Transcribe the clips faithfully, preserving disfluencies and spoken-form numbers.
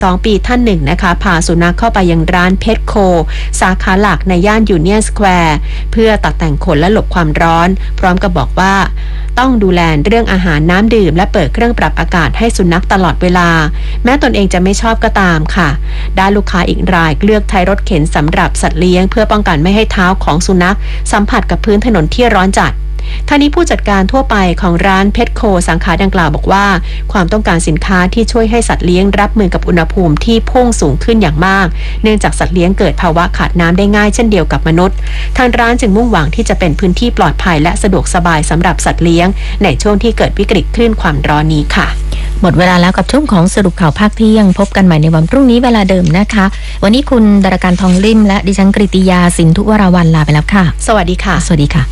สองปีท่านหนึ่งนะคะพาสุนัขเข้าไปยังร้านเพชรโคสาขาหลักในย่านยูเนียนสแควร์เพื่อตัดแต่งขนและหลบความร้อนพร้อมกับบอกว่าต้องดูแลเรื่องอาหารน้ำดื่มและเปิดเครื่องปรับอากาศให้สุนัขตลอดเวลาแม้ตนเองจะไม่ชอบก็ตามค่ะด้านลูกค้าอีกรายเลือกใช้รถเข็นสำหรับสัตว์เลี้ยงเพื่อป้องกันไม่ให้เท้าของสุนัขสัมผัสกับพื้นถนนที่ร้อนจัดท่านี้ผู้จัดการทั่วไปของร้านเพชรโคสาขาดังกล่าวบอกว่าความต้องการสินค้าที่ช่วยให้สัตว์เลี้ยงรับมือกับอุณหภูมิที่พุ่งสูงขึ้นอย่างมากเนื่องจากสัตว์เลี้ยงเกิดภาวะขาดน้ำได้ง่ายเช่นเดียวกับมนุษย์ทางร้านจึงมุ่งหวังที่จะเป็นพื้นที่ปลอดภัยและสะดวกสบายสำหรับสัตว์เลี้ยงในช่วงที่เกิดวิกฤตคลื่นความร้อนนี้ค่ะหมดเวลาแล้วกับช่วงของสรุปข่าวภาคเที่ยงพบกันใหม่ในวันพรุ่งนี้เวลาเดิมนะคะวันนี้คุณดารการทองลิ่มและดิฉันกฤติยาสินธุวราวัลย์ลาไปแล้วค่ะสวัสดีค่ะสวัสดีค่ะ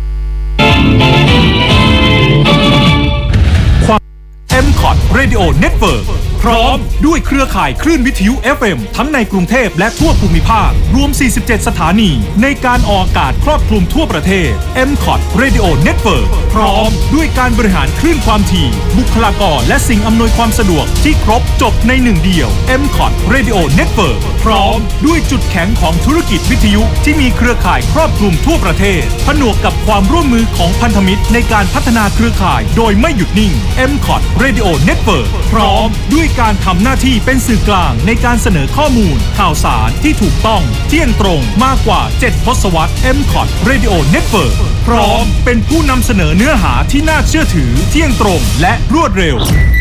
เอ็ม คอท Radio Network พร้อมด้วยเครือข่ายคลื่นวิทยุ เอฟ เอ็ม ทั้งในกรุงเทพและทั่วภูมิภาครวมสี่สิบเจ็ดสถานีในการออกอากาศครอบคลุมทั่วประเทศ เอ็ม คอท Radio Network พร้อมด้วยการบริหารคลื่นความถี่บุคลากรและสิ่งอำนวยความสะดวกที่ครบจบในหนึ่งเดียว เอ็ม คอท Radio Network พร้อมด้วยจุดแข็งของธุรกิจวิทยุที่มีเครือข่ายครอบคลุมทั่วประเทศผนวกกับความร่วมมือของพันธมิตรในการพัฒนาเครือข่ายโดยไม่หยุดนิ่ง เอ็ม คอท Radio Network พร้อมด้วยการทำหน้าที่เป็นสื่อกลางในการเสนอข้อมูลข่าวสารที่ถูกต้องเที่ยงตรงมากกว่าเจ็ดทศวรรษ เอ็ม คอท Radio Network พร้อมเป็นผู้นำเสนอเนื้อหาที่น่าเชื่อถือเที่ยงตรงและรวดเร็ว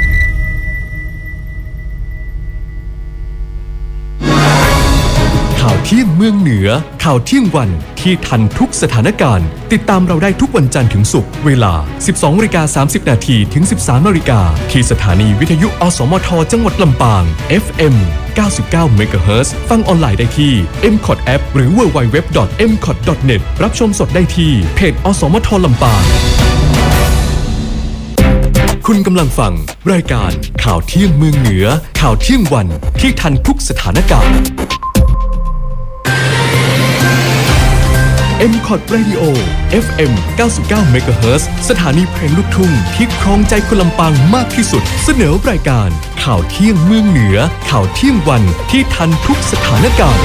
ข่าวเที่ยงเมืองเหนือข่าวเที่ยงวันที่ทันทุกสถานการณ์ติดตามเราได้ทุกวันจันทร์ถึงศุกร์เวลา สิบสองนาฬิกาสามสิบนาที ถึง สิบสามนาฬิกาที่สถานีวิทยุอสมทจังหวัดลำปาง เอฟ เอ็ม เก้าสิบเก้า เมกะเฮิรตซ์ ฟังออนไลน์ได้ที่ เอ็ม คอท App หรือ ดับเบิลยู ดับเบิลยู ดับเบิลยู ดอท เอ็ม คอท ดอท เน็ต รับชมสดได้ที่เพจอสมทลำปางคุณกำลังฟังรายการข่าวเที่ยงเมืองเหนือข่าวเที่ยงวันที่ทันทุกสถานการณ์เอ็ม คอท Radio เอฟ เอ็ม เก้าสิบเก้า เมกะเฮิรตซ์ สถานีเพลงลูกทุ่งที่ครองใจคนลำปางมากที่สุดเสนอรายการข่าวเที่ยงเมืองเหนือข่าวเที่ยงวันที่ทันทุกสถานการณ์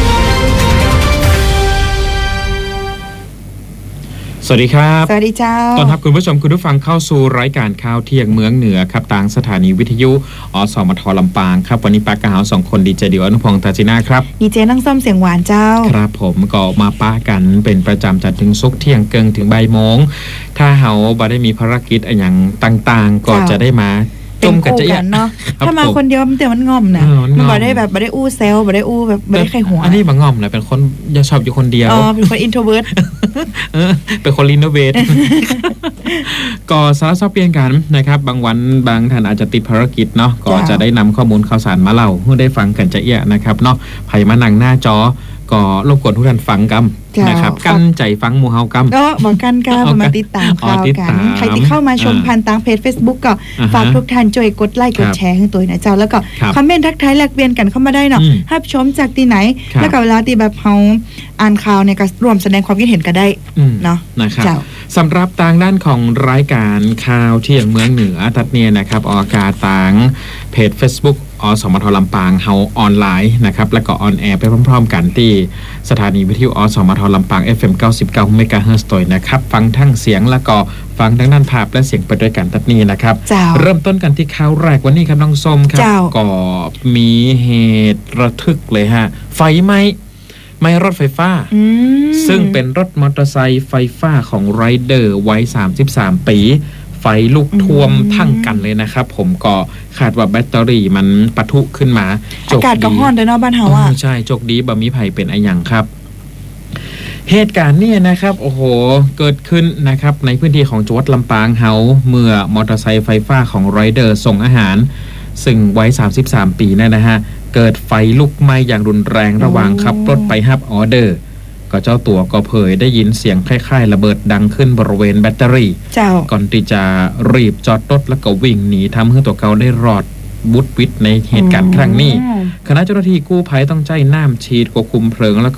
สวัสดีครับสวัสดีเจ้าต้อนรับคุณผู้ชมคุณผู้ฟังเข้าสู่รายการข่าวเที่ยงเมืองเหนือครับทางสถานีวิทยุอสมทลำปางครับวันนี้ปากกาหาสองคนดีเจเดียวอนุพงษ์ตาจินาครับดีเจนั่งซ่อมเสียงหวานเจ้าครับผมก็มาป้ากันเป็นประจำจัดถึงศุกร์เที่ยงเกิงถึงบ่ายโมงถ้าเฮาบ่ได้มีภารกิจอะไรอย่างต่างๆก็จะได้มาจมกันจะอย่างเนาะถ้ามาคนเดียวมันแต่มันง่อมนะมันบ่ได้แบบบ่ได้อู้เซลบ่ได้อู้แบบบ่ได้ใครหัวอันนี้บ่ง่อมเลยเป็นคนอย่าชอบอยู่คนเดียวอ๋อเป็นคนอินโทรเวิร์ตเป็นคนรีโนเวทก็สารสับเปลี่ยนกันนะครับบางวันบางท่านอาจจะติดภารกิจเนาะก็จะได้นำข้อมูลข่าวสารมาเล่าให้ได้ฟังกันจะเอี้ยนะครับเนาะไผมานั่งหน้าจอก็รบกวนทุกท่านฟังกันนะครับกั้นใจฟังหมู่เฮากันก็บอกกันค่ะมาติดตามข่าวกันใครที่เข้ามาชมผ่านทางเพจ Facebook ก็ฝากทุกท่านช่วยกดไลค์กดแชร์ให้ตัวนะเจ้าแล้วก็คอมเมนต์ทักทายแลกเปลี่ยนกันเข้ามาได้เนาะรับชมจากที่ไหนแล้วก็เวลาที่แบบเฮาอ่านข่าวเนี่ยก็ร่วมแสดงความคิดเห็นกันได้เนาะนะครับสำหรับทางด้านของรายการข่าวเที่ยงเมืองเหนือตัดเนี่ยนะครับออกอากาศทางเพจ Facebook อสมทลำปางเฮาออนไลน์นะครับแล้วก็ออนแอร์ไปพร้อมๆกันที่สถานีวิทยุอสมทลำปาง เอฟ เอ็ม เก้าสิบเก้า เมกะเฮิรตซ์ตัวนะครับฟังทั้งเสียงแล้วก็ฟังทั้งด้านภาพและเสียงไปด้วยกันตัดนี้นะครับเริ่มต้นกันที่ข่าวแรกวันนี้ครับน้องส้มครับก็มีเหตุระทึกเลยฮะไฟไหม้ไม่รถไฟฟ้าซึ่งเป็นรถมอเตอร์ไซค์ไฟฟ้าของไรเดอร์วัยสามสิบสามปีไฟลุกท่วมทั้งกันเลยนะครับผมก็คาดว่าแบตเตอรี่มันปะทุขึ้นมาอากาศก็ร้อนด้วยเนาะบ้านเฮาอ่ะใช่โชคดีบ่มีภัยเป็นอะไรอย่างครับเหตุการณ์นี้นะครับโอ้โหเกิดขึ้นนะครับในพื้นที่ของจังหวัดลำปางเฮาเมื่อมอเตอร์ไซค์ไฟฟ้าของไรเดอร์ส่งอาหารซึ่งวัยสามสิบสามปีนั่นนะฮะเกิดไฟลุกไหม้อย่างรุนแรงระหว่างขับรถไปรับออเดอร์ก็เจ้าตัวก็เผยได้ยินเสียงคล้ายๆระเบิดดังขึ้นบริเวณแบตเตอรี่ก่อนที่จะรีบจอดรถแล้วก็วิ่งหนีทำให้ตัวเขาได้รอดบุดวิดในเหตุการณ์ครั้งนี้คณะเจ้าหน้าที่กู้ภัยต้องใช้น้ำฉีดควบคุมเพลิงแล้วก็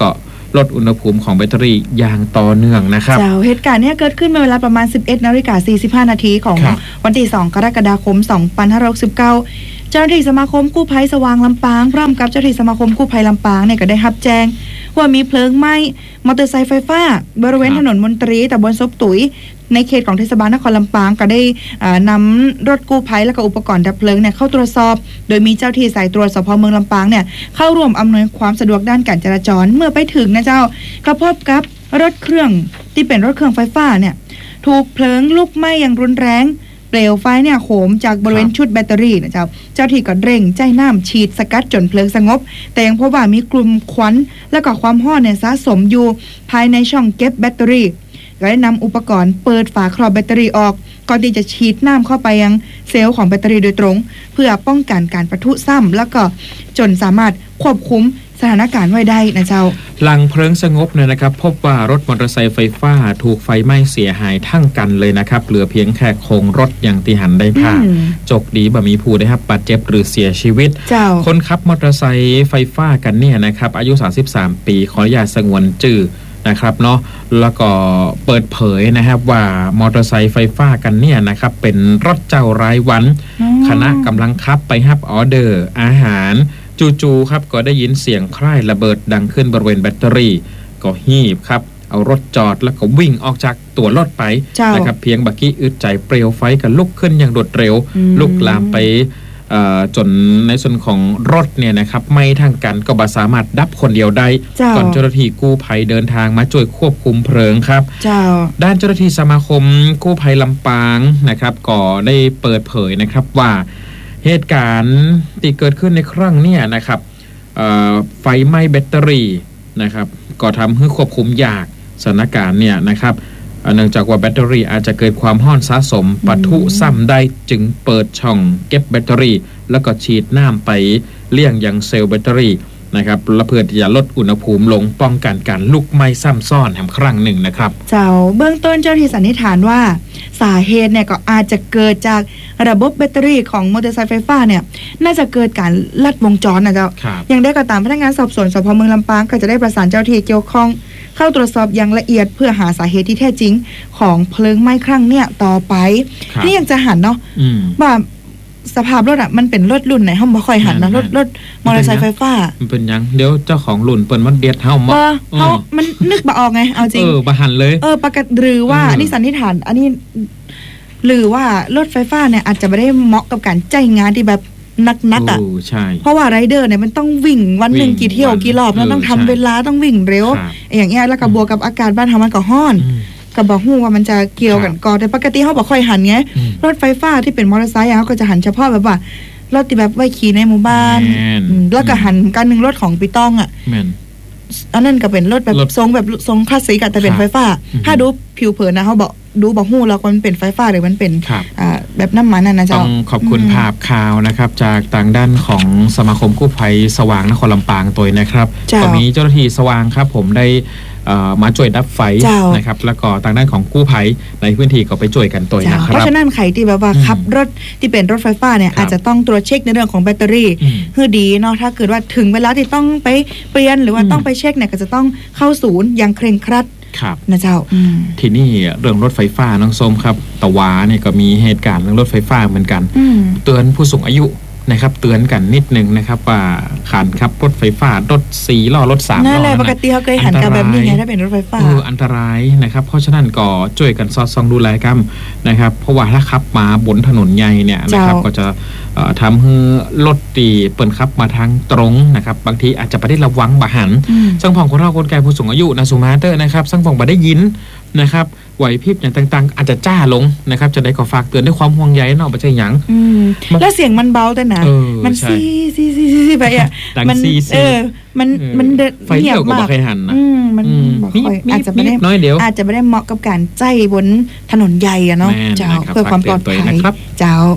ลดอุณหภูมิของแบตเตอรี่อย่างต่อเนื่องนะครับเจ้าเหตุการณ์นี้เกิดขึ้นเมื่อเวลาประมาณ สิบเอ็ดนาฬิกาสี่สิบห้า นาทีของวันที่สองกรกฎาคมสองพันห้าร้อยหกสิบเก้าเจ้าหน้าที่สมาคมกู้ภัยสว่างลำปางพร้อมกับเจ้าหน้าที่สมาคมกู้ภัยลำปางเนี่ยก็ได้รับแจ้งว่ามีเพลิงไหม้มอเตอร์ไซค์ไฟฟ้าบริเวณถนนมนตรีตำบลซบตุ๋ยในเขตของเทศบาลนครลำปางก็ได้นำรถกู้ภัยและก็อุปกรณ์ดับเพลิงเนี่ยเข้าตรวจสอบโดยมีเจ้าที่สายตรวจสพเมืองลำปางเนี่ยเข้าร่วมอำนวยความสะดวกด้านการจราจรเมื่อไปถึงนะเจ้าก็พบกับรถเครื่องที่เป็นรถเครื่องไฟฟ้าเนี่ยถูกเพลิงลุกไหม้อย่างรุนแรงเปลวไฟเนี่ยโหมจากบริเวณชุดแบตเตอรี่นะเจ้าเจ้าที่ก็เร่งใจน้ำฉีดสกัดจนเพลิงสงบแต่ยังพบว่ามีกลุ่มควันและก็ความร้อนเนี่ยสะสมอยู่ภายในช่องเก็บแบตเตอรี่ก็ได้นำอุปกรณ์เปิดฝาครอบแบตเตอรี่ออกก่อนที่จะฉีดน้ำเข้าไปยังเซลล์ของแบตเตอรี่โดยตรงเพื่อป้องกันการปะทุซ้ำแล้วก็จนสามารถควบคุมสถานการณ์ไว้ได้นะเจ้าหลังเพลิงสงบเนี่ยนะครับพบว่ารถมอเตอร์ไซค์ไฟฟ้าถูกไฟไหม้เสียหายทั้งกันเลยนะครับเหลือเพียงแค่โครงรถอย่างที่หันได้ผ่าจกดีบ่มีผู้ได้รับบาดเจ็บหรือเสียชีวิตคนขับมอเตอร์ไซค์ไฟฟ้ากันเนี่ยนะครับอายุสามสิบสามปีขออนุญาตสงวนชื่อนะครับเนาะแล้วก็เปิดเผยนะครับว่ามอเตอร์ไซค์ไฟฟ้ากันเนี่ยนะครับเป็นรถเจ้ารายวันคณะกำลังขับไปรับออเดอร์อาหารจู่ๆครับก็ได้ยินเสียงคล้ายระเบิดดังขึ้นบริเวณแบตเตอรี่ก็หีบครับเอารถจอดแล้วก็วิ่งออกจากตัวรถไปนะครับเพียงบักกี้อึดใจเปลวไฟก็ลุกขึ้นอย่างรวดเร็วลุกลามไปจนในส่วนของรถเนี่ยนะครับไม่ทั้งกันก็บ่สามารถดับคนเดียวได้ก่อนเจ้าหน้าที่กู้ภัยเดินทางมาช่วยควบคุมเพลิงครับด้านเจ้าหน้าที่สมาคมกู้ภัยลำปางนะครับก็ได้เปิดเผยนะครับว่าเหตุการณ์ที่เกิดขึ้นในครั้งนี้นะครับไฟไหม้แบตเตอรี่นะครับก็ทำให้ควบคุมยากสถานการณ์เนี่ยนะครับเนื่องจากว่าแบตเตอรี่อาจจะเกิดความร้อนสะสมปะทุซ้ำได้จึงเปิดช่องเก็บแบตเตอรี่แล้วก็ฉีดน้ำไปเลี่ยงยังเซลล์แบตเตอรี่นะครับและเพื่อที่จะลดอุณหภูมิลงป้องกันการลุกไหม้ซ้ำซ้อนแถมครั้งหนึ่งนะครับเจ้าเบื้องต้นเจ้าที่สันนิษฐานว่าสาเหตุเนี่ยก็อาจจะเกิดจากระบบแบตเตอรี่ของมอเตอร์ไซค์ไฟฟ้าเนี่ยน่าจะเกิดการลัดวงจรนะเจ้าอย่างได้ก็ตามพนักงานสอบสวนสพเมืองลำปางก็จะได้ประสานเจ้าที่เกี่ยวข้องเข้าตรวจสอบอย่างละเอียดเพื่อหาสาเหตุที่แท้จริงของเพลิงไหม้ครั้งเนี่ยต่อไปนี่ยังจะหันเนาะว่าสภาพรถอ่ะมันเป็นรถรุ่นไหนเฮาบ่ค่อยหันนะรถรถมอเตอร์ไซค์ไฟฟ้ามันเป็นยังเดี๋ยวเจ้าของรุ่นเปิ้นมันเด็ดเฮาบ่เฮามันนึกบ่ออกไงเอาจริงเออบ่หันเลยเออปกติหรือว่าอันนี้สันนิษฐานอันนี้หรือว่ารถไฟฟ้าเนี่ยอาจจะไม่ได้เหมาะกับการใช้งานที่แบบนักๆอ่ะเพราะว่าไรเดอร์เนี่ยมันต้องวิ่งวันนึงกี่เที่ยวกี่รอบแล้วต้องทำเวลาต้องวิ่งเร็วอย่างเงี้ยแล้วก็บวกกับอากาศบ้านเฮามันก็ร้อนก็บอกฮู้ว่ามันจะเกี่ยวกันก่อนแต่ปกติเฮาบ่ค่อยหันไงรถไฟฟ้าที่เป็นมอเตอร์ไซค์เฮาก็จะหันเฉพาะแบบว่ารถที่แบบไว้ขี่ในหมู่บ้านแล้วก็หันกันนึงรถของปีต้องอ่ะอันนั้นก็เป็นรถแบบทรงแบบทรงคลาสสิกแต่เป็นไฟฟ้าถ้าดูผิวเผินนะเฮาบอกดูบอกฮู้แล้วมันเป็นไฟฟ้าหรือมันเป็นแบบน้ำมันน่ะนะเจ้าต้องขอบคุณภาพข่าวนะครับจากทางด้านของสมาคมกู้ภัยสว่างนครลำปางตัวนะครับก็มีเจ้าหน้าที่สว่างครับผมได้มาช่วยดับไฟนะครับแล้วก็ทางด้านของกู้ภัยในพื้นที่ก็ไปช่วยกันตัวนะครับเพราะฉะนั้นใครที่แบบว่าขับรถที่เป็นรถไฟฟ้าเนี่ยอาจจะต้องตรวจเช็คในเรื่องของแบตเตอรี่เพื่อดีเนาะถ้าเกิดว่าถึงเวลาที่ต้องไปเปลี่ยนหรือว่าต้องไปเช็คเนี่ยก็จะต้องเข้าศูนย์อย่างเคร่งครัดนะเจ้าที่นี่เรื่องรถไฟฟ้าน้องส้มครับตะวาเนี่ยก็มีเหตุการณ์เรื่องรถไฟฟ้าเหมือนกันเตือนผู้สูงอายุนะครับเตือนกันนิดนึงนะครับว่าขันครับรถไฟฟ้ารถสี่ล้อรถสามล้อนั่นแหละปกติเขาเคยหันกันแบบนี้ไงถ้าเป็นรถไฟฟ้าเอออันตรายนะครับเพราะฉะนั้นก็ช่วยกันสอดส่องดูแลกันนะครับเพราะว่าถ้าขับมาบนถนนใหญ่เนี่ยนะครับก็จะทำให้รถตีเปิดขับมาทางตรงนะครับบางทีอาจจะไม่ได้ระวังบาหันสังผ่องคนเราคนแก่ผู้สูงอายุนะสุมาเตอร์นะครับสังผ่องบ่ได้ยินนะครับไหวพริบอย่างต่างๆอาจจะจ้าลงนะครับจะได้ขอฝากเตือนด้วยความห่วงใยเนาะไม่ใช่หยังแล้วเสียงมันเบาแต่นะมันซีซีซีซีไปอ่ะมันเออมันมันไฟเลี้ยวก็บ่เคยหันนะมันบ่ค่อยอาจจะไม่ได้อาจจะไม่ได้เหมาะกับการใจบนถนนใหญ่อะเนาะเจ้าเพื่อความปลอดภัยเจ้า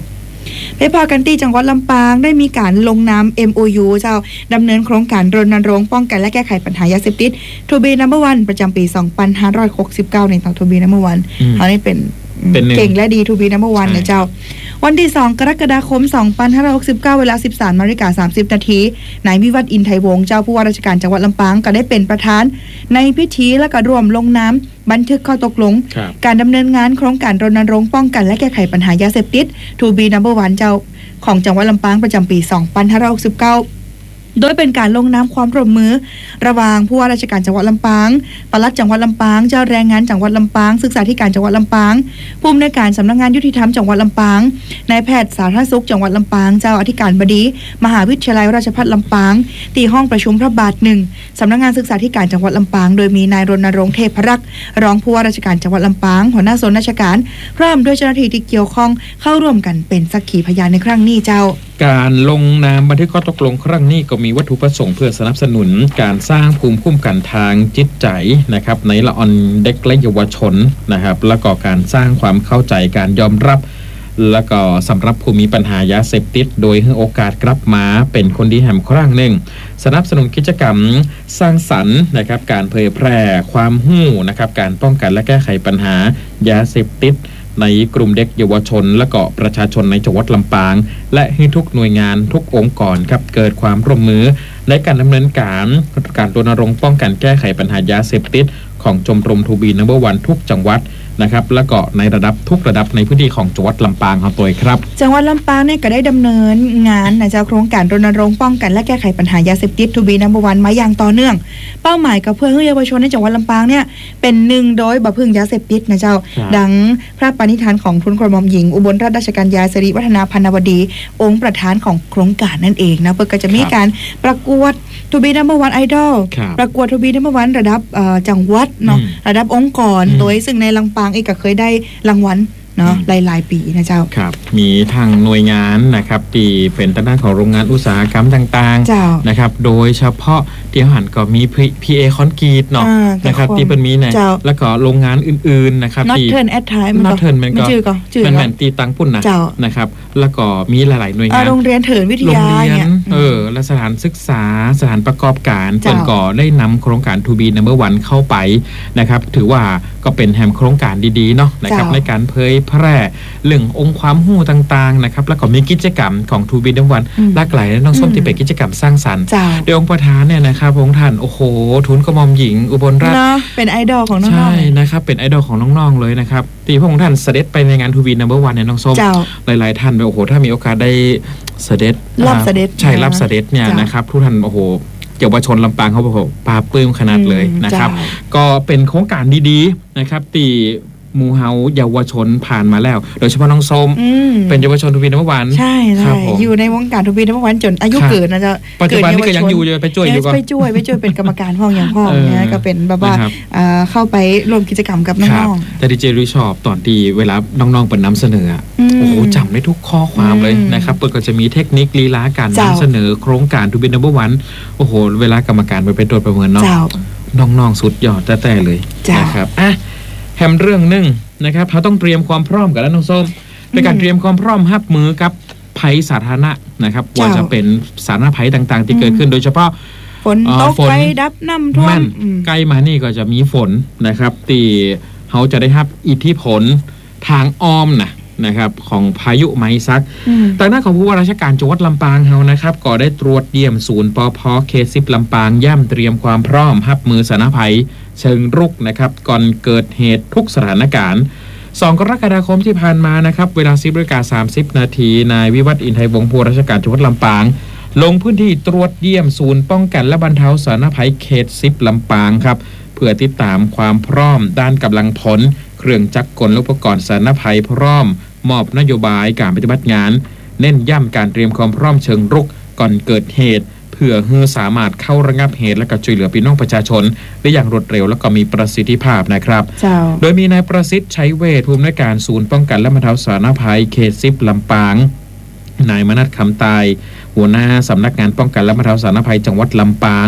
ไปพอกันที่จังหวัดลำปางได้มีการลงนาม เอ็ม โอ ยู เจ้าดำเนินโครงการรณรงค์ป้องกันและแก้ไขปัญหายาเสพติด To be number one ประจำปี สองพันห้าร้อยหกสิบเก้า ในต่อ To be number one อันนี้เป็นเก่งและดี To be number one นะเจ้าวันที่สองกรกฎาคมสองพันห้าร้อยหกสิบเก้าเวลา สิบสามนาฬิกาสามสิบนาทีนายวิวัฒน์อินไทยวงศ์เจ้าผู้ว่าราชการจังหวัดลำปางก็ได้เป็นประธานในพิธีและก็ร่วมลงนามบันทึกข้อตกลงการดำเนินงานโครงการรณรงค์ป้องกันและแก้ไขปัญหายาเสพติด To be number one เจ้าของจังหวัดลำปางประจำปี สองพันห้าร้อยหกสิบเก้าโดยเป็นการลงนามความร่วมมือระหว่างผู้ว่าราชการจังหวัดลำปางปลัดจังหวัดลำปางเจ้าแรงงานจังหวัดลำปางศึกษาธิการจังหวัดลำปางผู้อำนวยการสำนักงานยุติธรรมจังหวัดลำปางนายแพทย์สาธารณสุขจังหวัดลำปางเจ้าอธิการบดีมหาวิทยาลัยราชภัฏลำปางที่ห้องประชุมพระบาทหนึ่งสำนักงานศึกษาธิการจังหวัดลำปางโดยมีนายรณรงค์เทพรักษ์รองผู้ว่าราชการจังหวัดลำปางหัวหน้าส่วนราชการพร้อมด้วยเจ้าหน้าที่ที่เกี่ยวข้องเข้าร่วมกันเป็นสักขีพยานในครั้งนี้เจ้าการลงนามบันทึกข้อตกลงครั้งนี้ก็มีวัตถุประสงค์เพื่อสนับสนุนการสร้างภูมิคุ้มกันทางจิตใจนะครับในละออนเด็กและเยาวชนนะครับแล้วก็การสร้างความเข้าใจการยอมรับแล้วก็สำหรับผู้มีปัญหายาเสพติดโดยให้โอกาสกลับมาเป็นคนดีแห่งครั้งหนึ่งสนับสนุนกิจกรรมสร้างสรรค์นะครับการเผยแพร่ความรู้นะครับการป้องกันและแก้ไขปัญหายาเสพติดในกลุ่มเด็กเยาวชนและก็ประชาชนในจังหวัดลำปางและให้ทุกหน่วยงานทุกองค์กรครับเกิดความร่วมมือในการดำเนินการการรณรงค์ป้องกันแก้ไขปัญหายาเสพติดของชมรม To be number one ทุกจังหวัดนะครับแล้วก็ในระดับทุกระดับในพื้นที่ของจังหวัดลำปางครับตัวครับจังหวัดลำปางเนี่ยก็ได้ดำเนินงานนะเจ้าโครงการรณรงค์ป้องกันและแก้ไขปัญหายาเสพติด To be number one มาอย่างต่อเนื่องเป้าหมายก็เพื่อให้เยาวชนในจังหวัดลำปางเนี่ยเป็นหนึ่งโดยบ่พึ่งยาเสพติดนะเจ้าดังพระปณิธานของทุนกระหม่อมหญิงอุบลราชกัญญาสิริวัฒนาพันนวดีองค์ประธานของโครงการนั่นเองนะเพื่อก็จะมีการประกวด To be number one idol ประกวด To be number one ระดับจังหวัดเนาะระดับองค์กรโดยซึ่งในลำปางเองก็เคยได้รางวัลเนาะหลายๆปีนะเจ้าครับมีทางหน่วยงานนะครับที่เป็นทางด้านของโรงงานอุตสาหกรรมต่างๆนะครับโดยเฉพาะที่หันก็มี พี เอ คอนกรีตเนาะนะครับที่เป็นมีนะแล้วก็โรงงานอื่นๆนะครับที่ Not Turn at Time มันก็มันก็เป็นแม่นตีตังปุ่นนะนะครับแล้วก็มีหลายๆหน่วยงานโรงเรียนเถินวิทยาเนี่ยเออและสถานศึกษาสถานประกอบการเพิ่นก็ได้นำโครงการ To be number one เข้าไปนะครับถือว่าก็เป็นแฮมโครงการดีๆเนาะนะครับในการเผยแพร่เรื่ององค์ความรู้ต่างๆนะครับแล้วก็มีกิจกรรมของ To be number one หลากหลายน้องส้มที่เป็นกิจกรรมสร้างสรรค์โดยองค์ประธานเนี่ยนะครับองค์ท่านโอ้โหทุนกระหม่อมหญิงอุบลราชเป็นไอดอลของน้องๆใช่นะครับเป็นไอดอลของน้องๆเลยนะครับที่พระองค์ท่านเสด็จไปในงาน To be number one เนี่ยน้องส้มหลายๆท่านโอ้โหถ้ามีโอกาสได้เสด็จรับเสด็จใช่รับเสด็จเนี่ยนะครับทุกท่านโอ้โหเยาวชนลำปางเขาบอกปลาปลื้มขนาดเลยนะครับก็เป็นโครงการดีๆนะครับตีหมู่เฮาเยาวชนผ่านมาแล้วโดยเฉพาะน้องส้มเป็นเยาวชน To be number one ใช่ใช่อยู่ในวงการ To be number one จนอายุเกิดนะจ๊ะปัจจุบันนี้ก็ยังอยู่ไปช่วยอยู่ก็ไปช่วยไปช่วยเป็นกรรมการห้องอย่างพ่อเนี่ยก็เป็นแบบว่าเข้าไปร่วมกิจกรรมกับน้องๆแต่ดีเจรีชอบตอนที่เวลาน้องๆเปิดนำเสนอโอ้โหจำได้ทุกข้อความเลยนะครับเปิดก็จะมีเทคนิคลีลาการนำเสนอโครงการ To be number one โอ้โหเวลากรรมการไปเป็นตัวประเมินเนาะน้องๆสุดยอดแต่ๆเลยนะครับอ่ะแฮมเรื่องนึงนะครับเขาต้องเตรียมความพร้อมกันแล้วน้องส้มในการเตรียมความพร้อมรับมือกับภัยสาธารณะนะครับว่าจะเป็นสาธารณภัยต่างๆที่เกิดขึ้นโดยเฉพาะฝนตกไฟดับน้ำท่วมใกล้มานี่ก็จะมีฝนนะครับที่เขาจะได้รับอิทธิพลทางอ้อมนะนะครับของพายุไมซักแต่หน้าของผู้ว่าราชการจังหวัดลำปางเฮานะครับก็ได้ตรวจเยี่ยมศูนย์ปภ.เขตสิบลำปางย่ำเตรียมความพร้อมรับมือสาธารณภัยเชิงรุกนะครับก่อนเกิดเหตุทุกสถานการณ์สองกรกฎาคมที่ผ่านมานะครับเวลา สิบนาฬิกาสามสิบนาทีนายวิวัฒน์อินไทยวงศ์ผู้ว่าราชการจังหวัดลำปางลงพื้นที่ตรวจเยี่ยมศูนย์ป้องกันและบรรเทาสาธารณภัยเขตสิบลำปางครับเพื่อติดตามความพร้อมด้านกำลังพลเครื่องจักรกลและอุปกรณ์สาธารณภัยพร้อมมอบนโยบายการปฏิบัติงานเน้นย้ำการเตรียมความพร้อมเชิงรุกก่อนเกิดเหตุเพื่อให้สามารถเข้าระงับเหตุและก็ช่วยเหลือพี่น้องประชาชนได้อย่างรวดเร็วและก็มีประสิทธิภาพนะครับโดยมีนายประสิทธิ์ชัยเวชผู้อำนวยการศูนย์ป้องกันและบรรเทาสาธารณภัยเขตสิบลำปางนายมนัสคำตายหัวหน้าสำนักงานป้องกันและบรรเทาสาธารณภัยจังหวัดลำปาง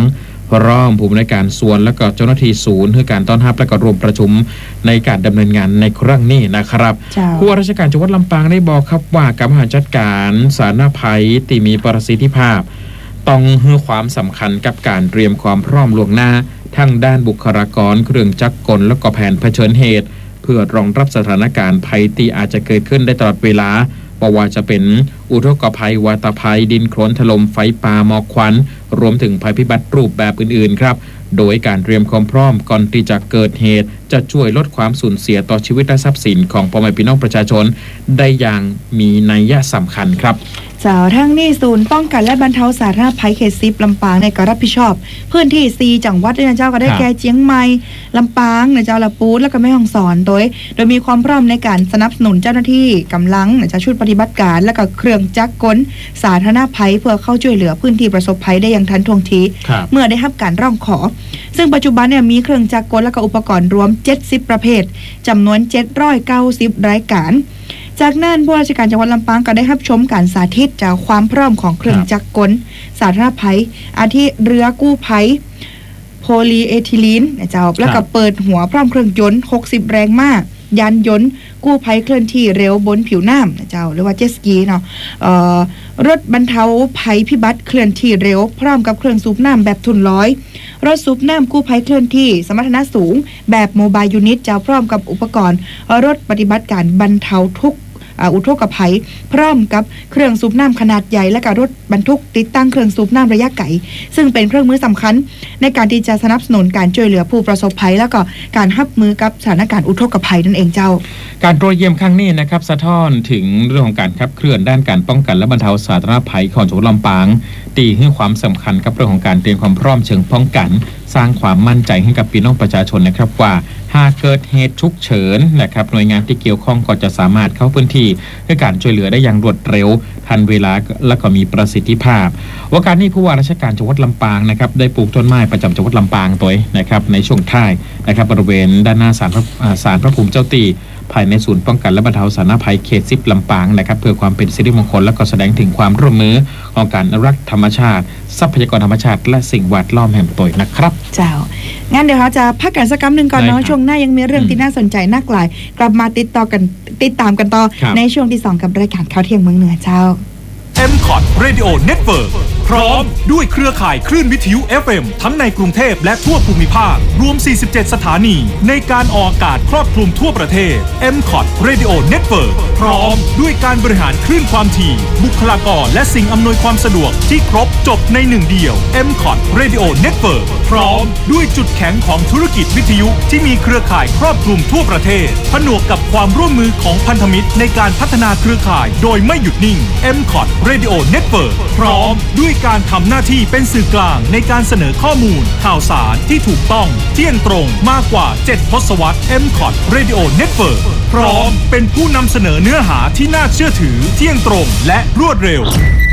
พร้อมผู้บริการส่วนและก็เจ้าหน้าที่ศูนย์เพื่อการต้อนรับและก็รวมประชุมในการดำเนินงานในครั้งนี้นะครับผู้ว่าราชการจังหวัดลำปางได้บอกครับว่าการบริหารจัดการสาธารณภัยที่มีประสิทธิภาพต้องให้ความสำคัญกับการเตรียมความพร้อมล่วงหน้าทั้งด้านบุคลากรเครื่องจักรกลและก็แผนเผชิญเหตุเพื่อรองรับสถานการณ์ภัยที่อาจจะเกิดขึ้นได้ตลอดเวลาเพราะว่าจะเป็นอุทกภัยวาตภัยดินโคลนถล่มไฟป่าหมอกควันรวมถึงภัยพิบัติรูปแบบอื่นๆครับโดยการเตรียมความพร้อมก่อนที่จะเกิดเหตุจะช่วยลดความสูญเสียต่อชีวิตและทรัพย์สินของพ่อแม่พี่น้องประชาชนได้อย่างมีนัยสำคัญครับเจ้าทั้งนี้ศูนย์ป้องกันและบรรเทาสาธารณภัยเขตสิบลำปางในก็รับผิดชอบพื้นที่สี่จังหวัดด้วยนะเจ้าก็ได้แก่เชียงใหม่ลำปางนะเจ้าละปูดแล้วก็แม่ฮ่องสอนโดยโดยมีความพร้อมในการสนับสนุนเจ้าหน้าที่กำลังนะเจ้าชุดปฏิบัติการและก็เครื่องจักรกลสาธารณภัยเพื่อเข้าช่วยเหลือพื้นที่ประสบภัยได้อย่างทันท่วงทีเมื่อได้รับการร้องขอซึ่งปัจจุบันเนี่ยมีเครื่องจักรกลและก็อุปกรณ์รวมเจ็ดสิบประเภทจำนวนเจ็ดร้อยเก้าสิบรายการจากนั้นผู้ราชการจังหวัดลำปางก็ได้รับชมการสาธิตจากความพร้อมของเครื่องจักรกลสาธารณภัยอาทิเรือกู้ภัยโพลีเอทิลีนนะเจ้าแล้วก็เปิดหัวพร้อมเครื่องยนต์หกสิบแรงม้ายานยนต์กู้ภัยเคลื่อนที่เร็วบนผิวน้ำนะเจ้าหรือว่าเจ็ตสกีเนาะรถบรรเทาภัยพิบัติเคลื่อนที่เร็วพร้อมกับเครื่องสูบน้ำแบบทุนร้อยรถสูบน้ำกู้ภัยเคลื่อนที่สมรรถนะสูงแบบโมบายยูนิตเจ้าพร้อมกับอุปกรณ์รถปฏิบัติการบรรเทาทุกอุทกภัยพร้อมกับเครื่องสูบน้ำขนาดใหญ่และก็รถบรรทุกติดตั้งเครื่องสูบน้ำระยะไกลซึ่งเป็นเครื่องมือสำคัญในการที่จะสนับสนุนการช่วยเหลือผู้ประสบภัยแล้วก็การรับมือกับสถานการณ์อุทกภัยนั่นเองเจ้าการตรวจเยี่ยมครั้งนี้นะครับสะท้อนถึงเรื่องของการขับเคลื่อนด้านการป้องกันและบรรเทาสาธารณภัยของจังหวัดลำปางตีให้ความสำคัญกับเรื่องของการเตรียมความพร้อมเชิงป้องกันสร้างความมั่นใจให้กับพี่น้องประชาชนนะครับว่าหากเกิดเหตุฉุกเฉินนะครับหน่วยงานที่เกี่ยวข้องก็จะสามารถเข้าพื้นที่เพื่อการช่วยเหลือได้อย่างรวดเร็วทันเวลาและก็มีประสิทธิภาพว่าการนี้ผู้ว่าราชการจังหวัดลำปางนะครับได้ปลูกต้นไม้ประจำจังหวัดลำปางตัวนะครับในช่วงท้ายนะครับบริเวณด้านหน้าศาลพระศาลพระภูมิเจ้าตีภายในศูนย์ป้องกันและบรรเทาสาธารณภัยเขตสิบลำปางนะครับเพื่อความเป็นสิริมงคลและก็แสดงถึงความร่วมมือของการอนุรักษ์ธรรมชาติทรัพยากรธรรมชาติและสิ่งแวดล้อมแห่งตัวนะครับเจ้างั้นเดี๋ยวเราจะพักกันสักคำหนึ่งก่อนเนาะช่วงหน้ายังมีเรื่องที่น่าสนใจนักหลายกลับมาติดต่อกันติดตามกันต่อในช่วงที่สองกับรายการข่าวเที่ยงเมืองเหนือเจ้าเอ็ม คอท Radio Network พร้อมด้วยเครือข่ายคลื่นวิทยุ เอฟ เอ็ม ทั้งในกรุงเทพและทั่วภูมิภาครวมสี่สิบเจ็ดสถานีในการออกอากาศครอบคลุมทั่วประเทศ เอ็ม คอท Radio Network พร้อมด้วยการบริหารคลื่นความถี่บุคลากรและสิ่งอำนวยความสะดวกที่ครบจบในหนึ่งเดียว เอ็ม คอท Radio Network พร้อมด้วยจุดแข็งของธุรกิจวิทยุที่มีเครือข่ายครอบคลุมทั่วประเทศผนวกกับความร่วมมือของพันธมิตรในการพัฒนาเครือข่ายโดยไม่หยุดนิ่ง เอ็ม คอท Radio Network พร้อมด้วยการทำหน้าที่เป็นสื่อกลางในการเสนอข้อมูลข่าวสารที่ถูกต้องเที่ยงตรงมากกว่าเจ็ดทศวรรษ เอ็ม คอท Radio Network พร้อมเป็นผู้นำเสนอเนื้อหาที่น่าเชื่อถือเที่ยงตรงและรวดเร็ว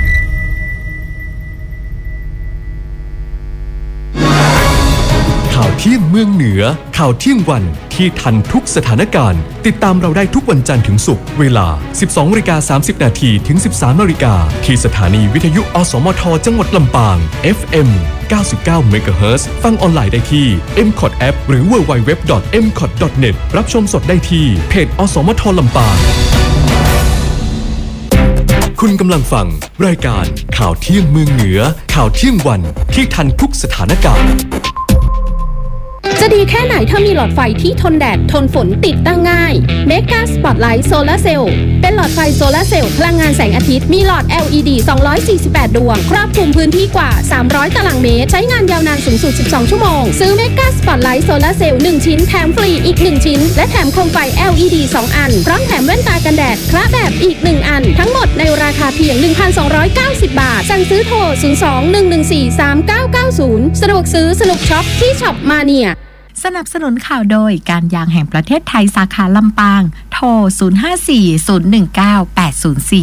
ข่าวเที่ยงเมืองเหนือข่าวเที่ยงวันที่ทันทุกสถานการณ์ติดตามเราได้ทุกวันจันทร์ถึงศุกร์เวลา สิบสองนาฬิกาสามสิบนาทีถึง สิบสามนาฬิกาที่สถานีวิทยุอสมทจังหวัดลำปาง เอฟ เอ็ม เก้าสิบเก้า เมกะเฮิรตซ์ ฟังออนไลน์ได้ที่ เอ็ม คอท App หรือ ดับเบิลยู ดับเบิลยู ดับเบิลยู ดอท เอ็ม คอท ดอท เน็ต รับชมสดได้ที่เพจอสมทลำปางคุณกำลังฟังรายการข่าวเที่ยงเมืองเหนือข่าวเที่ยงวันที่ทันทุกสถานการณ์จะดีแค่ไหนถ้ามีหลอดไฟที่ทนแดดทนฝนติดตั้งง่าย Mega Spotlight Solar Cell เป็นหลอดไฟโซลาร์เซลล์พลังงานแสงอาทิตย์มีหลอด แอล อี ดี สองร้อยสี่สิบแปด ดวงครอบคลุมพื้นที่กว่าสามร้อยตารางเมตรใช้งานยาวนานสูงสุดสิบสองชั่วโมงซื้อ Mega Spotlight Solar Cell หนึ่งชิ้นแถมฟรีอีกหนึ่งชิ้นและแถมโคมไฟ แอล อี ดี สองอันพร้อมแถมแว่นตากันแดดคละแบบอีกหนึ่งอันทั้งหมดในราคาเพียง หนึ่งพันสองร้อยเก้าสิบ บาทสั่งซื้อโทรศูนย์ สอง หนึ่ง หนึ่ง สี่ สาม เก้า เก้า ศูนย์สะดวกซื้อสนุกช็อปที่ช็อปมาเนียสนับสนุนข่าวโดยการยางแห่งประเทศไทยสาขาลำปางโทรศูนย์ ห้า สี่ ศูนย์ หนึ่ง เก้า แปด ศูนย์ สี่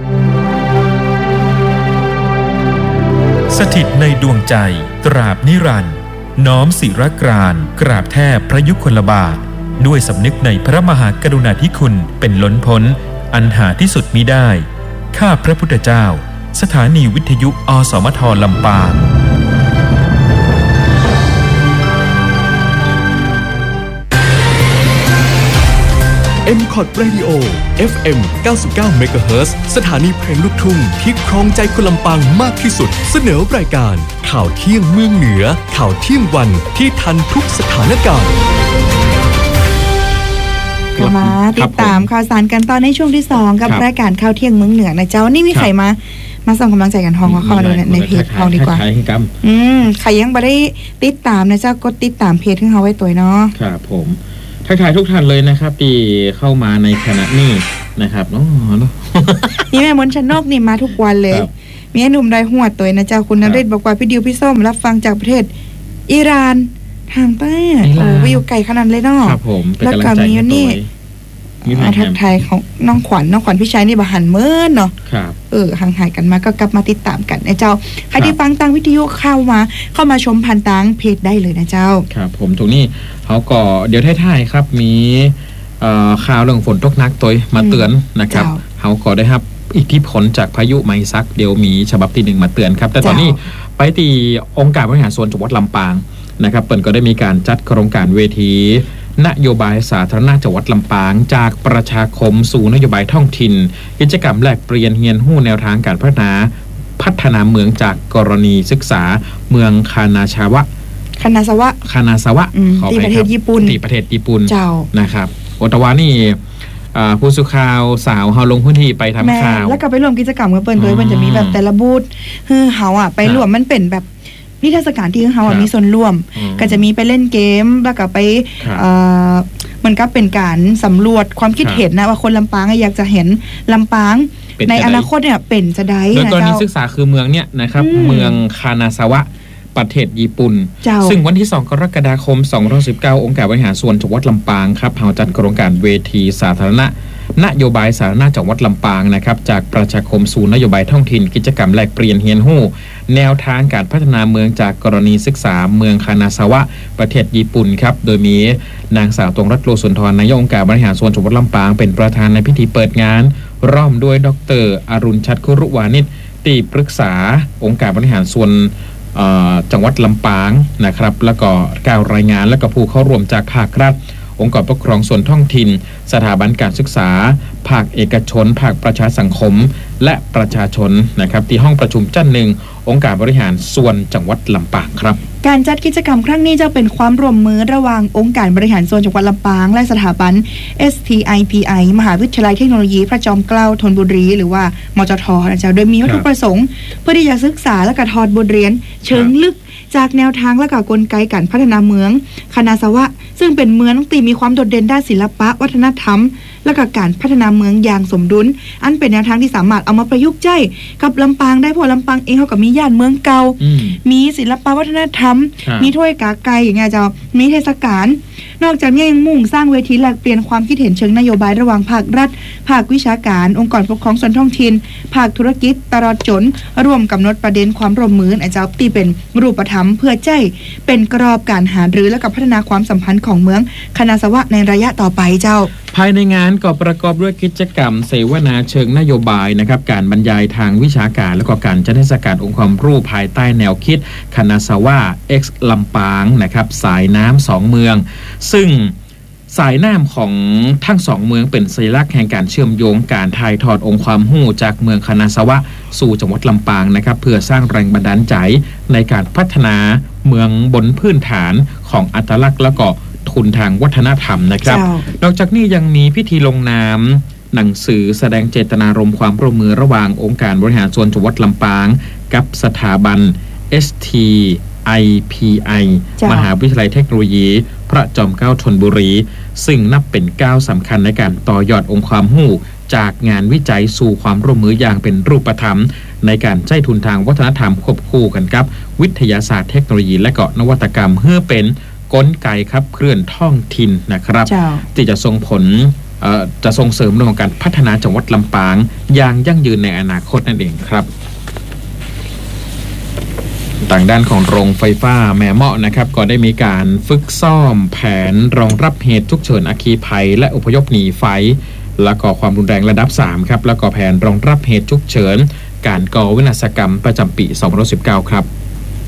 สถิตในดวงใจตราบนิรันดร์น้อมศิรกรานกราบแทบพระยุคลบาทด้วยสำนึกในพระมหากรุณาธิคุณเป็นล้นพ้นอันหาที่สุดมิได้ข้าพระพุทธเจ้าสถานีวิทยุอสมทลำปางเอ็ม คอท Radio เอฟ เอ็ม เก้าสิบเก้า เมกะเฮิรตซ์ สถานีเพลงลูกทุ่งที่ครองใจคนลำปางมากที่สุดเสนอรายการข่าวเที่ยงเมืองเหนือข่าวเที่ยงวันที่ทันทุกสถานการณ์มาติดตามข่าวสารกันตอนในช่วงที่สองกับรายการข่าวเที่ยงเมืองเหนือนะเจ้านี่มีใครมามาส่งกำลังใจกันทองเข้ามาดูในเพจเราดีกว่าอืมใครยังไม่ได้ติดตามนะเจ้ากดติดตามเพจของเขาไว้ตัวเนาะครับผมทักทายทุกท่านเลยนะครับที่เข้ามาในขณะนี้นะครับอ๋อนี่แม่มนชนกนี่มาทุกวันเลยมีหนุ่มได้หัวตัวนะเจ้าคุณนฤทธิ์บอกว่าพี่ดิวพี่ส้มรับฟังจากประเทศอิหร่านทางใต้โอ้ไปอยู่ไกลขนาดเลยเนาะครับผมแล้วก็มีนี่อาทักทายของน้องขวัญน้องขวัญพี่ชัยนี่บหันเมื่อเนาะเออห่างหายกันมาก็กลับมาติดตามกันนะเจ้าใครที่ฟังตังวิทยุเข้ามาเข้ามาชมผ่านตังเพจได้เลยนะเจ้าครับผมตรงนี้เขาก็เดี๋ยวท้ายๆครับมีข่าวเรื่องฝนตกหนักตัวมาเตือนนะครับเขาก็ได้ครับอิทธิพลจากพายุไมซักเดี๋ยวมีฉบับที่หนึ่งมาเตือนครับแต่ตอนนี้ไปที่องค์การบริหารส่วนจังหวัดลำปางนะครับเปิ่นก็ได้มีการจัดโครงการเวทีนโยบายสาธารณะจังหวัดลำปางจากประชาคมสู่นโยบายท้องถิ่นกิจกรรมแลกเปลี่ยนเรียนรู้แนวทางการพัฒนาพัฒนาเมืองจากกรณีศึกษาเมืองคานาชาวะคานาซาวะคานาซาวะที่ประเทศญี่ปุ่นที่ประเทศญี่ปุ่นนะครับโอตาวานี่ผู้สื่อข่าวสาวเฮาลงพื้นที่ไปทำข่าวแล้วก็ไปร่วมกิจกรรมกับเปิ้ลโดยมันจะมีแบบแต่ละบูธคือเฮาอ่ะไปร่วมมันเป็นแบบนิทรรศการที่เขามีส่วนร่วมก็จะมีไปเล่นเกมแล้วก็ไปมันก็เป็นการสำรวจความคิดเห็นนะว่าคนลำปางอยากจะเห็นลำปางในอนาคตเนี่ยเป็นจะได้โดยกรณีศึกษาคือเมืองเนี่ยนะครับเมืองคานาซาวะประเทศญี่ปุ่นซึ่งวันที่สองกรกฎาคมสองพันสิบเก้าองค์การบริหารส่วนจังหวัดลำปางครับเฮาจัดโครงการเวทีสาธารณะนโยบายสาธารณะจังหวัดลำปางนะครับจากประชาคมสู่นโยบายท้องถิ่นกิจกรรมแลกเปลี่ยนเรียนรู้แนวทางการพัฒนาเมืองจากกรณีศึกษาเมืองคานาซาวะประเทศญี่ปุ่นครับโดยมีนางสาวตรงรัตน์โลสุนทรนายกองค์การบริหารส่วนจังหวัดลำปางเป็นประธานในพิธีเปิดงานร่วมด้วยดรอรุณชัดคุรุวานิชที่ปรึกษาองค์การบริหารส่วนจังหวัดลำปางนะครับแล้วก็กล่าวรายงานและก็ผู้เข้าร่วมจากภาครัฐองค์กรปกครองส่วนท้องถิ่นสถาบันการศึกษาภาคเอกชนภาคประชาสังคมและประชาชนนะครับที่ห้องประชุมจันหนึ่งองค์การบริหารส่วนจังหวัดลำปางครับการจัดกิจกรรมครั้งนี้จะเป็นความร่วมมือระหว่างองค์การบริหารส่วนจังหวัดลำปางและสถาบัน เอส ที ไอ พี ไอ มหาวิทยาลัยเทคโนโลยีพระจอมเกล้าธนบุรีหรือว่ามจท.นะจ๊ะโดยมีวัตถุประสงค์เพื่อที่จะศึกษาและกระทอดบทเรียนเชิงลึกจากแนวทางและก็กลไกการพัฒนาเมืองคานาซาวะซึ่งเป็นเมืองที่มีความโดดเด่นด้านศิลปะวัฒนธรรมและก็การพัฒนาเมืองอย่างสมดุลอันเป็นแนวทางที่สามารถเอามาประยุกต์ใช้กับลำปางได้เพราะลำปางเองเขาก็มีย่านเมืองเก่ามีศิลปะวัฒนธรรมมีถ้วยกาไก่อย่างเงี้ยเจ้ามีเทศกาลนอกจากนี้ยังมุ่งสร้างเวทีแลกเปลี่ยนความคิดเห็นเชิงนโยบายระหว่างภาครัฐภาควิชาการองค์กรปกครองส่วนท้องถิ่นภาคธุรกิจตลอดจนร่วมกำหนดประเด็นความร่วมมือไอ้เจ้าที่เป็นรูปธรรมเพื่อใจเป็นกรอบการหารือและกับพัฒนาความสัมพันธ์ของเมืองคานาซาวะในระยะต่อไปเจ้าภายในงานก็ประกอบด้วยกิจกรรมเสวนาเชิงนโยบายนะครับการบรรยายทางวิชาการและก็การจัดเทศกาลองค์ความรู้ภายใต้แนวคิดคานาซาวะ X ลำปางนะครับสายน้ำสองเมืองซึ่งสายน้ำของทั้งสองเมืองเป็นสัญลักษณ์แห่งการเชื่อมโยงการถ่ายทอดองค์ความรู้จากเมืองคานาซาวะสู่จังหวัดลำปางนะครับเพื่อสร้างแรงบันดาลใจในการพัฒนาเมืองบนพื้นฐานของอัตลักษณ์และก็ทุนทางวัฒนธรรมนะครับนอกจากนี้ยังมีพิธีลงนามหนังสือแสดงเจตนารมณ์ความร่วมมือระหว่างองค์การบริหารส่วนจังหวัดลำปางกับสถาบัน เอส ที ไอ พี ไอ มหาวิทยาลัยเทคโนโลยีพระจอมเกล้าธนบุรีซึ่งนับเป็นก้าวสำคัญในการต่อยอดองค์ความรู้จากงานวิจัยสู่ความร่วมมืออย่างเป็นรูปธรรมในการใช้ทุนทางวัฒนธรรมควบคู่กันกับวิทยาศาสตร์เทคโนโลยีและก็นวัตกรรมเพื่อเป็นกลไกครับเคลื่อนท้องถิ่นนะครับที่จะส่งผลจะส่งเสริมเรื่องของการพัฒนาจังหวัดลำปางอย่างยั่งยืนในอนาคตนั่นเองครับต่างด้านของโรงไฟฟ้าแม่เมาะนะครับก็ได้มีการฝึกซ้อมแผนรองรับเหตุฉุกเฉินอัคคีภัยและอพยพหนีไฟแล้วก็ความรุนแรงระดับสามครับแล้วก็แผนรองรับเหตุฉุกเฉินการก่อวินาศกรรมประจำปีสองพันสิบเก้าครับ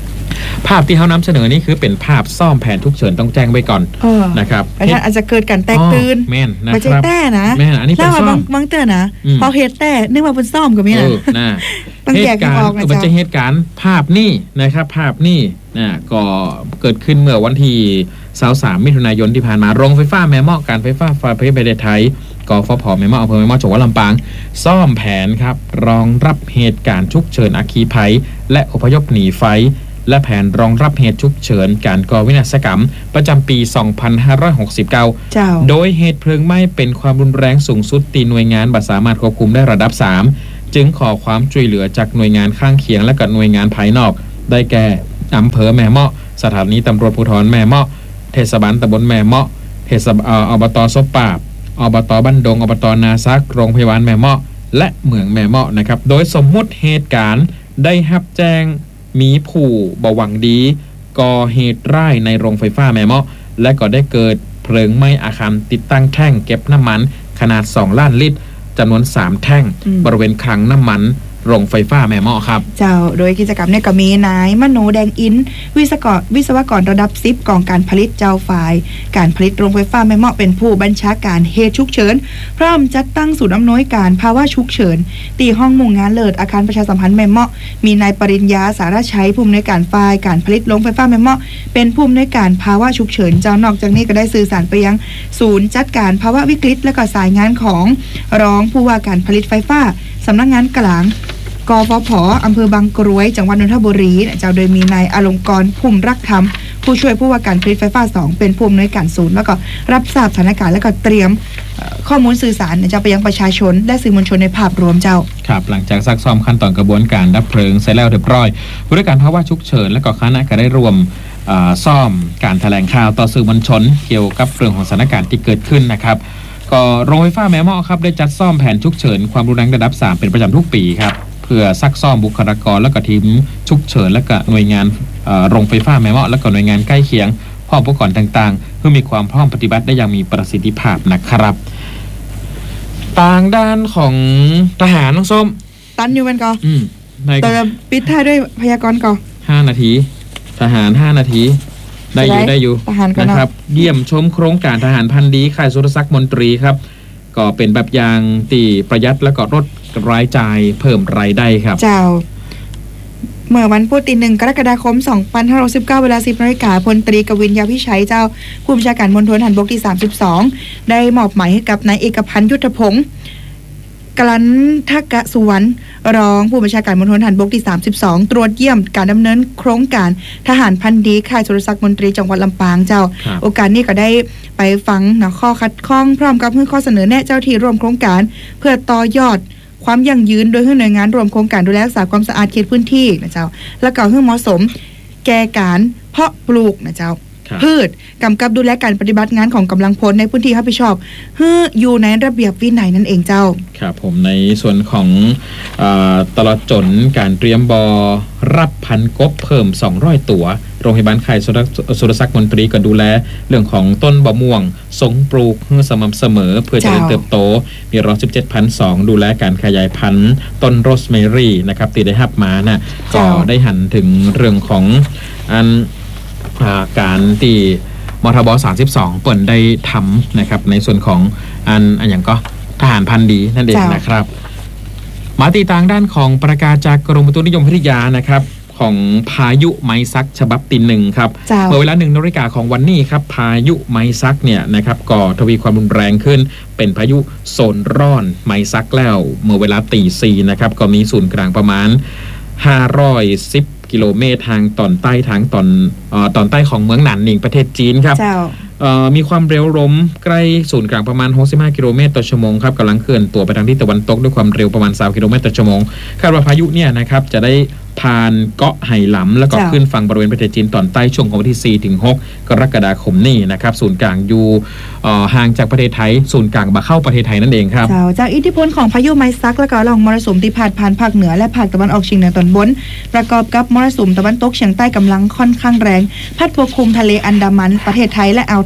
ภาพที่เขานำเสนอนี่คือเป็นภาพซ่อมแผนทุกเฉินต้องแจ้งไว้ก่อนนะครับอาจารย์อาจจะเกิดการแตกตื่นแม่นนะครับไม่ใช่แต่นะแม่นอันนี้เป็นซ่อมบางเตือนนะพอเหตุแต่นึกว่าเป็นซ่อมก็มีนะต้องแยกกันออกนะจ๊ะมันจะเหตุการณ์ภาพนี่นะครับภาพนี่นะก็เกิดขึ้นเมื่อวันที่สามสิบสามมิถุนายนที่ผ่านมาโรงไฟฟ้าแม่เมาะการไฟฟ้าฝ่ายผลิตประเทศไทยกฟผแม่เมาะอำเภอแม่เมาะจังหวัดลำปางซ่อมแผนครับรองรับเหตุการณ์ฉุกเฉินอัคคีภัยและอพยพหนีไฟและแผนรองรับเหตุฉุกเฉินการก่อวินาศกรรมประจำปี สองพันห้าร้อยหกสิบเก้า โดยเหตุเพลิงไหม้เป็นความรุนแรงสูงสุดตีหน่วยงานบ่สามารถควบคุมได้ระดับสามจึงขอความช่วยเหลือจากหน่วยงานข้างเคียงและกับหน่วยงานภายนอกได้แก่อำเภอแม่เมาะสถานีตำรวจภูธรแม่เมาะเทศบาลตำบลแม่เมาะเทศบาลอบต.ซบปาบอบต.บ้านดงอบต.นาซักโรงพยาบาลแม่เมาะและเมืองแม่เมาะนะครับโดยสมมุติเหตุการณ์ได้รับแจ้งมีผู้บ่หวังดีก่อเหตุร้ายในโรงไฟฟ้าแม่เมาะและก็ได้เกิดเพลิงไหม้อาคารติดตั้งแท่งเก็บน้ำมันขนาดสองล้านลิตรจำนวนสามแท่งบริเวณคลังน้ำมันโรงไฟฟ้าแม่เมาะครับเจ้าโดยกิจกรรมเนี่ยก็มีนายมโนแดงอินวิศวกรวิศวกรระดับสิบกองการผลิตเจ้าฝ่ายการผลิตโรงไฟฟ้าแม่เมาะเป็นผู้บัญชาการเหตุฉุกเฉินพร้อมจัดตั้งศูนย์อำนวยการภาวะฉุกเฉินตีห้องมุ่งงานเลิศอาคารประชาสัมพันธ์แม่เมาะมีนายปริญญาสารชัยผู้อำนวยการฝ่ายการผลิตโรงไฟฟ้าแม่เมาะเป็นผู้อำนวยการภาวะฉุกเฉินเจ้านอกจากนี้ก็ได้สื่อสารไปยังศูนย์จัดการภาวะวิกฤตและก็สายงานของรองผู้ว่าการผลิตไฟฟ้าสำนักงานกลางกฟผ.อำเภอบางกรวยจังหวัดนนทบุรีเจ้าโดยมีนายอลงกรณ์พุ่มรักธรรมผู้ช่วยผู้ว่าการผลิตไฟฟ้าสองเป็นผู้อำนวยการศูนย์แล้วก็รับทราบสถานการณ์และก็เตรียมข้อมูลสื่อสารเจ้าไปยังประชาชนและสื่อมวลชนในภาพรวมเจ้าครับหลังจากซักซ้อมขั้นตอนกระบวนการดับเพลิงเสร็จแล้วเรียบร้อยผู้ว่าการภาวะฉุกเฉินและก็คณะก็ได้รวมซ่อมการแถลงข่าวต่อสื่อมวลชนเกี่ยวกับเรื่องของสถานการณ์ที่เกิดขึ้นนะครับก็โรงไฟฟ้าแม่เมาะครับได้จัดซ่อมแผนฉุกเฉินความรุนแรงระดับสามเป็นประจำทุกปีครับเพื่อซักซ่อมบุคลากรและก็ทีมฉุกเฉินและก็หน่วยงานโรงไฟฟ้าแม่เมาะและก็หน่วยงานใกล้เคียงพร้อมอุปกรณ์ต่างๆเพื่อมีความพร้อมปฏิบัติได้อย่างมีประสิทธิภาพนะครับต่างด้านของทหารน้องส้มตันอยู่มันก็อืมแต่ปิดท้ายด้วยพยากรณ์ก่อนห้านาทีทหารห้านาทีได้อยู่ได้อยู่นะครับเยี่ยมชมโครงการทหารพันดีค่ายสุรศักดิ์มนตรีครับก็เป็นแบบอย่างที่ประหยัดและก็ลดรายจ่ายเพิ่มรายได้ครับเจ้าเมื่อวันพุธที่หนึ่งกรกฎาคมสองพันห้าร้อยสิบเก้าเวลา สิบนาฬิกาพลตรีกวินยาพิชัยเจ้าผู้บัญชาการมณฑลทหารบกที่สามสิบสองได้มอบหมายให้กับนายเอกพันธ์ยุทธพงศ์กลันทกะสุวรรณรองผู้บัญชาการมณฑลทหารบกที่สามสิบสองตรวจเยี่ยมการดำเนินโครงการทหารพันดีค่ายสุรศักดิ์มนตรีจังหวัดลำปางเจ้าโอกาสนี้ก็ได้ไปฟังนะข้อคัดข้องพร้อมกับข้อเสนอแนะเจ้าที่ร่วมโครงการเพื่อต่อยอดความยั่งยืนโดยให้หน่วยงานรวมโครงการดูแลรักษาความสะอาดเขตพื้นที่นะเจ้าและก็ให้เหมาะสมแก่การเพาะปลูกนะเจ้าพืชกำกับดูแลการปฏิบัติงานของกำลังพลในพื้นที่รับผิดชอบเพื่ออยู่ในระเบียบวินัยนั่นเองเจ้าครับผมในส่วนของเอ่อตลอดจนการเตรียมบอรับพันกบเพิ่มสองร้อยตัวโรงพยาบาลค่ายสุรศักดิ์มนตรีก็ดูแลเรื่องของต้นบะม่วงทรงปลูกให้สม่ำเสมอเพื่อจะเติบโตมีร้อยสิบเจ็ดพันสองดูแลการขยายพันธุ์ต้นโรสแมรี่นะครับที่ได้รับมานะก็ได้หันถึงเรื่องของอันการที่มทบสามสิบสองเปิดได้ทำนะครับในส่วนของอันอันอย่างก็ทหารพันดีนั่นเองนะครับมาตีต่างด้านของประกาศจากกรมอุตุนิยมวิทยานะครับของพายุไมซักฉบับที่หนึ่งครับเมื่อเวลาหนึ่งนาฬิกาของวันนี้ครับพายุไมซักเนี่ยนะครับก็ทวีความรุนแรงขึ้นเป็นพายุโซนร้อนไมซักแล้วเมื่อเวลาตีสี่นะครับก็มีศูนย์กลางประมาณห้าร้อยสิบกิโลเมตรทางตอนใต้ทางตอนเอ่อตอนใต้ของเมืองหนานหนิงประเทศจีนครับเอ่อมีความเร็วลมใกล้ศูนย์กลางประมาณหกสิบห้ากิโลเมตรต่อชั่วโมงครับกำลังเคลื่อนตัวไปทางทิศตะวันตกด้วยความเร็วประมาณสามกิโลเมตรต่อชั่วโมงคาดว่าพายุเนี่ยนะครับจะได้ผ่านเกาะไหหลำแล้วก็ขึ้นฝั่งบริเวณประเทศจีนตอนใต้ช่วงของวันที่สี่ถึงหกกรกฎาคมนี้นะครับศูนย์กลางอยู่ห่างจากประเทศไทยศูนย์กลางมาเข้าประเทศไทยนั่นเองครับจากอิทธิพลของพายุไมซักและก็ร่องมรสุมที่พาดผ่านภาคเหนือและภาคตะวันออกเฉียงเหนือตอนบนประกอบกับมรสุมตะวันตกเฉียงใต้กำลังค่อนข้างแรงพัดปกคลุมทะเลอันดามันประเทศไทยและอ่าว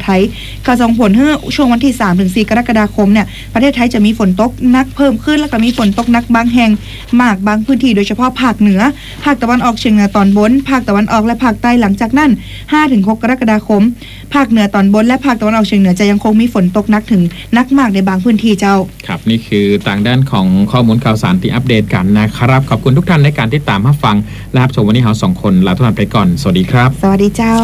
ไทยก็ส่งผลให้ช่วงวันที่ สามถึงสี่ กรกฎาคมเนี่ยประเทศไทยจะมีฝนตกหนักเพิ่มขึ้นแล้วก็มีฝนตกหนักบางแห่งมากบางพื้นที่โดยเฉพาะภาคเหนือภาคตะวันออกเฉียงเหนือตอนบนภาคตะวันออกและภาคใต้หลังจากนั้น ห้าถึงหก กรกฎาคมภาคเหนือตอนบนและภาคตะวันออกเฉียงเหนือจะยังคงมีฝนตกหนักถึงหนักมากในบางพื้นที่เจ้าครับนี่คือต่างด้านของข้อมูลข่าวสารที่อัปเดตกันนะครับขอบคุณทุกท่านในการติดตามรับฟังและรับชมวันนี้เราสองคนลาทุกท่านไปก่อนสวัสดีครับสวัสดีเจ้า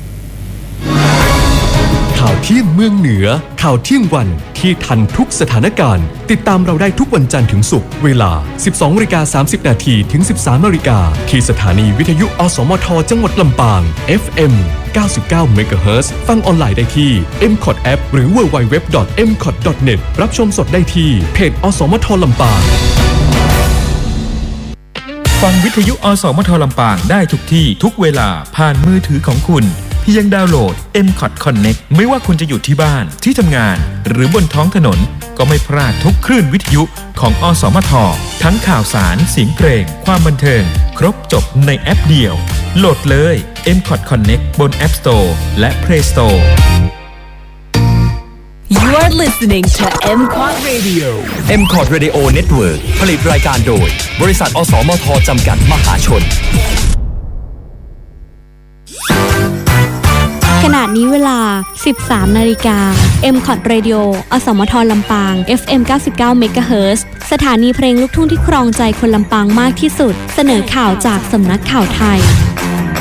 ข่าวเที่ยงเมืองเหนือข่าวเที่ยงวันที่ทันทุกสถานการณ์ติดตามเราได้ทุกวันจันทร์ถึงศุกร์เวลา สิบสองนาฬิกาสามสิบนาทีถึง สิบสามนาฬิกาที่สถานีวิทยุอสมทจังหวัดลำปาง เอฟ เอ็ม เก้าสิบเก้า เมกะเฮิรตซ์ ฟังออนไลน์ได้ที่ เอ็ม คอท App หรือ ดับเบิลยู ดับเบิลยู ดับเบิลยู ดอท เอ็ม คอท ดอท เน็ต รับชมสดได้ที่เพจอสมทลำปางฟังวิทยุอสมทลำปางได้ทุกที่ทุกเวลาผ่านมือถือของคุณเพียงดาวน์โหลด เอ็ม คอท Connect ไม่ว่าคุณจะอยู่ที่บ้านที่ทำงานหรือบนท้องถนนก็ไม่พลาดทุกคลื่นวิทยุของอสมททั้งข่าวสารเสียงเพลงความบันเทิงครบจบในแอปเดียวโหลดเลย เอ็ม คอท Connect บน App Store และ Play Store You are listening to เอ็ม คอท Radio เอ็ม คอท Radio Network ผลิตรายการโดยบริษัทอสมทจำกัดมหาชนขณะนี้เวลา สิบสามนาฬิกา เอ็ม คอท Radio อสมทลำปาง เอฟ เอ็ม เก้าสิบเก้า เมกะเฮิรตซ์ สถานีเพลงลูกทุ่งที่ครองใจคนลำปางมากที่สุดเสนอข่าวจากสำนักข่าวไทย